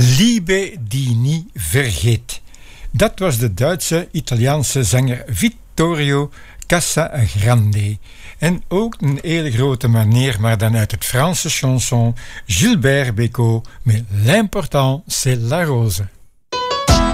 Liebe die nie vergeet. Dat was de Duitse-Italiaanse zanger Vittorio Casagrande. En ook een hele grote manier, maar dan uit het Franse chanson, Gilbert Bécaud met L'important c'est la rose.